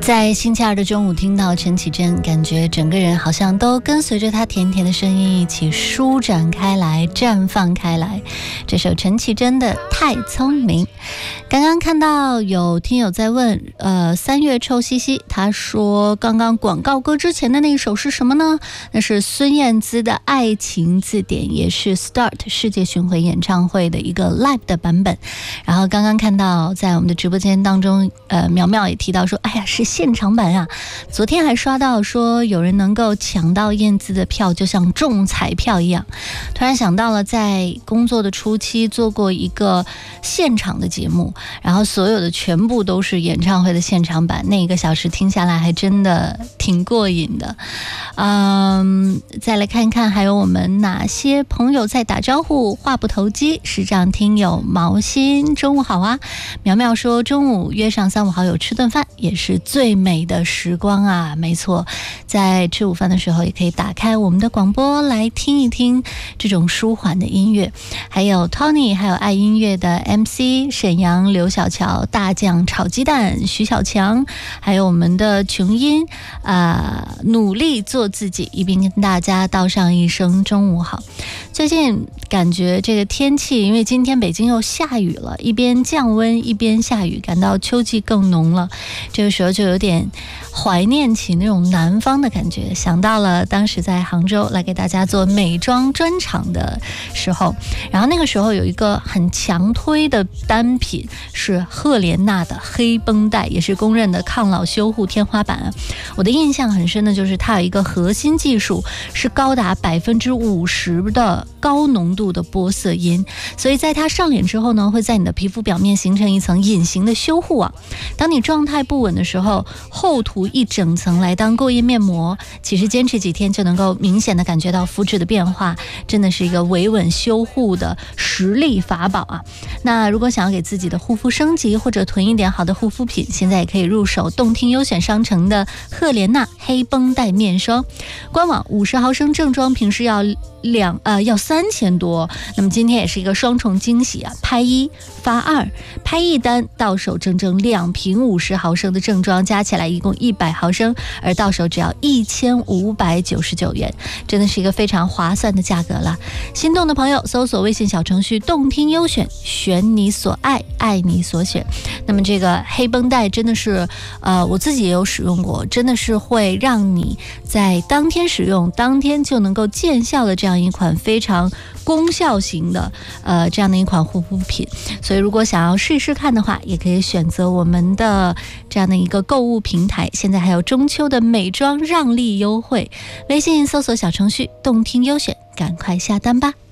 在星期二的中午听到陈绮贞，感觉整个人好像都跟随着她甜甜的声音一起舒展开来，绽放开来。这首陈绮贞的《太聪明》。刚刚看到有听友在问3月臭兮兮，他说刚刚广告歌之前的那一首是什么呢？那是孙燕姿的《爱情字典》，也是 Start 世界巡回演唱会的一个 live 的版本。然后刚刚看到在我们的直播间当中苗苗也提到说，哎呀，是现场版啊。昨天还刷到说有人能够抢到燕姿的票，就像中彩票一样。突然想到了在工作的初期做过一个现场的节目，然后所有的全部都是演唱会的现场版，那1个小时听下来还真的挺过瘾的。再来看看还有我们哪些朋友在打招呼。话不投机视障听友毛心，中午好啊。苗苗说中午约上3、5好友吃顿饭也是最美的时光啊。没错，在吃午饭的时候也可以打开我们的广播来听一听这种舒缓的音乐。还有 Tony， 还有爱音乐的 MC 沈阳刘小乔，大酱炒鸡蛋徐小强，还有我们的琼音努力做自己，一并跟大家道上一声中午好。最近感觉这个天气，因为今天北京又下雨了，一边降温一边下雨，感到秋季更浓了。这个时候就有点怀念起那种南方的感觉，想到了当时在杭州来给大家做美妆专场的时候，然后那个时候有一个很强推的单品是赫莲娜的黑绷带，也是公认的抗老修护天花板。我的印象很深的就是它有一个核心技术是高达50%的高浓度的玻色因，所以在它上脸之后呢，会在你的皮肤表面形成一层隐形的修护网。当你状态不稳的时候，厚涂一整层来当过阴面膜，其实坚持几天就能够明显的感觉到肤质的变化，真的是一个维稳修护的实力法宝啊。那如果想要给自己的护肤升级，或者囤一点好的护肤品，现在也可以入手动听优选商城的赫莲娜黑绷带面霜。官网50毫升正装平时要3000多，那么今天也是一个双重惊喜啊，拍1发2，拍1单到手整整2瓶50毫升的正装，加起来一共100毫升，而到手只要1599元，真的是一个非常划算的价格了。心动的朋友搜索微信小程序动听优选，选你所爱，爱你所选。那么这个黑绷带真的是我自己也有使用过，真的是会让你在当天使用当天就能够见效的这样一款非常功效型的这样的一款护肤品。所以如果想要试一试看的话，也可以选择我们的这样的一个购物平台，现在还有中秋的美妆让利优惠，微信搜索小程序动听优选，赶快下单吧。